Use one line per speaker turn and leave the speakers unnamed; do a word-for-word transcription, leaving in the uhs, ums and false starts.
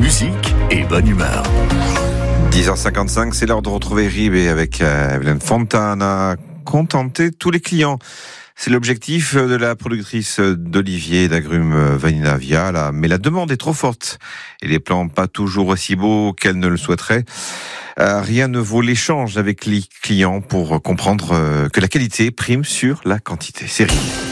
musique et bonne humeur.
dix heures cinquante-cinq, c'est l'heure de retrouver Ribé avec euh, Evelyne Fontana. Contenter tous les clients. C'est l'objectif de la productrice d'oliviers et d'agrumes Vanina Via, mais la demande est trop forte et les plants pas toujours aussi beaux qu'elle ne le souhaiterait. Euh, rien ne vaut l'échange avec les clients pour comprendre euh, que la qualité prime sur la quantité. C'est Ribé.